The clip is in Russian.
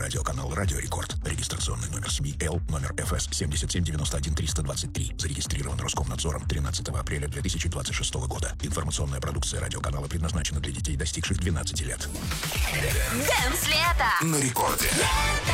телерадиоканал «Радио Рекорд». Регистрационный номер СМИ Л, номер ФС 7791-323. Зарегистрирован Роскомнадзором 13 апреля 2026 года. Информационная продукция радиоканала предназначена для детей, достигших 12 лет. Дэнс лето На рекорде.